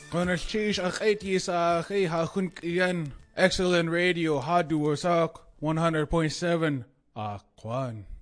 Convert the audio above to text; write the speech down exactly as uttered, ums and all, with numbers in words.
Kung chish ak eighty sa kay hakun iyan. Excellent radio hadu wasak one hundred point seven Akwan.